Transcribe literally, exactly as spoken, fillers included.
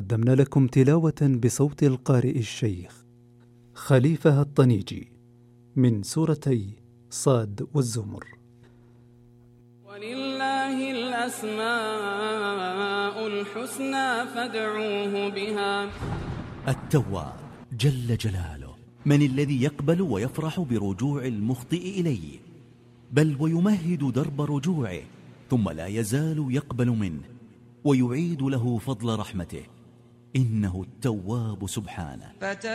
قدمنا لكم تلاوة بصوت القارئ الشيخ خليفة الطنيجي من سورتي صاد والزمر. ولله الأسماء الحسنى فادعوه بها. التواب جل جلاله من الذي يقبل ويفرح برجوع المخطئ إليه، بل ويمهد درب رجوعه، ثم لا يزال يقبل منه ويعيد له فضل رحمته. إنه التواب سبحانه.